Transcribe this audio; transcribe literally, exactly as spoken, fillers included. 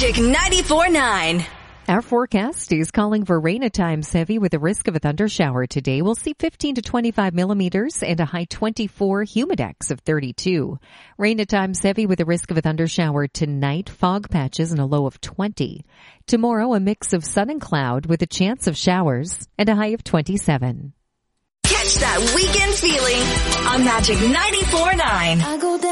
Magic ninety-four point nine. Our forecast is calling for rain at times heavy with a risk of a thunder shower today. We'll see fifteen to twenty-five millimeters and a high twenty-four, humidex of thirty-two. Rain at times heavy with a risk of a thunder shower tonight, fog patches and a low of twenty. Tomorrow, a mix of sun and cloud with a chance of showers and a high of twenty-seven. Catch that weekend feeling on Magic ninety-four point nine.